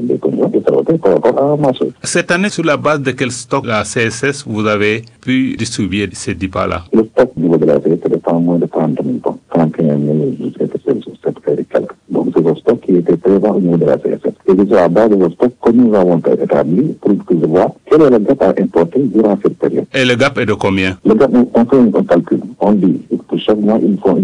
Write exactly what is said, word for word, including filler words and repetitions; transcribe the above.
des conditions de travail par rapport à un marché. Cette année, sur la base de quel stock la C S S vous avez pu distribuer ces D I P A-là? Le stock au niveau de la C S S était en moins de trente mille tonnes, trente et un mille sept cents et quelques. Donc c'est le stock qui était présent au niveau de la C S S. Et c'est à la base de ce stock que nous avons établi pour que voir quel est le gap à importer durant cette période. Et le gap est de combien? Le gap, on fait un calcul. On dit que pour chaque mois, il faut